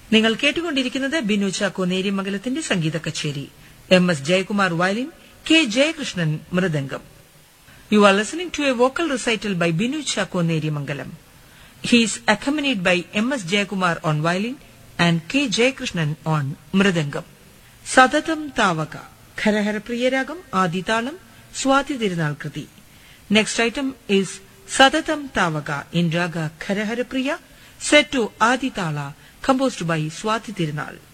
നിങ്ങൾ കേട്ടുകൊണ്ടിരിക്കുന്നത് ബിനു ചാക്കോ നേര്യമംഗലത്തിന്റെ സംഗീത കച്ചേരി. MS Jayakumar violin, K Jayakrishnan mridangam. You are listening to a vocal recital by Binu Chako Nerimangalam. He is accompanied by MS Jayakumar on violin and K Jayakrishnan on mridangam. Sadatam Tavaka, Kharahara Priyaragam, Aditalam, Swati Tirunal Kriti. Next item is Sadatam Tavaka in Raga Kharahara Priya, set to Aditala, composed by Swati Tirunal.